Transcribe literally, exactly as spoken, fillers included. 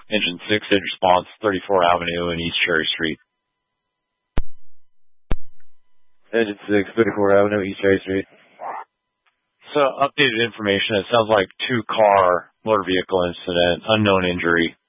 Engine six, did response, thirty-four Avenue and East Cherry Street. Engine six, thirty-four Avenue, East Cherry Street. So, updated information. It sounds like two-car motor vehicle incident, unknown injury.